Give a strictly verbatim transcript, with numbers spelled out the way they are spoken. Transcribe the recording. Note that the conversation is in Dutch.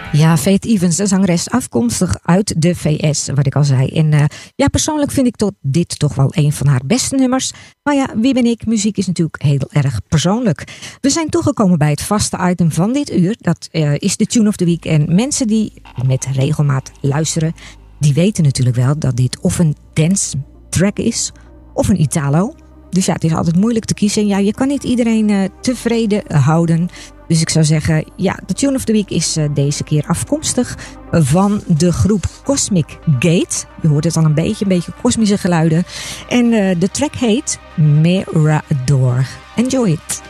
Ja, Faith Evans, een zangeres afkomstig uit de V S, wat ik al zei. En uh, ja, persoonlijk vind ik tot dit toch wel een van haar beste nummers. Maar ja, wie ben ik? Muziek is natuurlijk heel erg persoonlijk. We zijn toegekomen bij het vaste item van dit uur. Dat uh, is de Tune of the Week. En mensen die met regelmaat luisteren, die weten natuurlijk wel dat dit of een dance track is of een Italo. Dus ja, het is altijd moeilijk te kiezen. En ja, je kan niet iedereen uh, tevreden houden. Dus ik zou zeggen, ja, de Tune of the Week is uh, deze keer afkomstig van de groep Cosmic Gate. Je hoort het al een beetje, een beetje kosmische geluiden. En uh, de track heet Mirador. Enjoy it!